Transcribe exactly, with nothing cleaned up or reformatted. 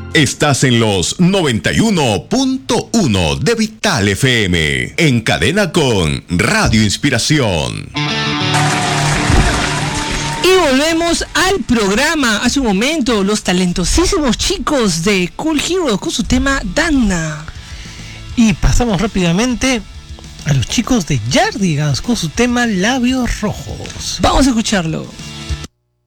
Estás en los noventa y uno punto uno de Vital F M, en cadena con Radio Inspiración. Y volvemos al programa. Hace un momento, los talentosísimos chicos de Cool Heroes con su tema Dana. Y pasamos rápidamente a los chicos de Yardigans con su tema Labios Rojos. Vamos a escucharlo.